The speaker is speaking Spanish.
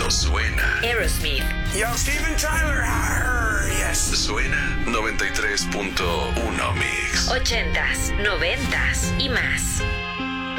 Suena Aerosmith. Yo, Steven Tyler. Yes. Suena 93.1 Mix. 80s, 90s y más.